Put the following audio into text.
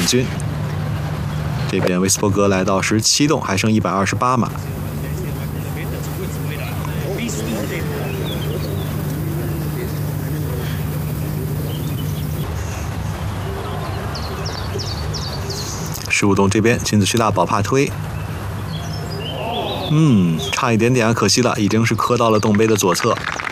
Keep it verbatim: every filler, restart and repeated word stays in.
军。这边威斯伯格来到十七洞，还剩一百二十八码。十五洞这边，金子徐大宝帕推，嗯，差一点点啊，可惜了，已经是磕到了洞杯的左侧。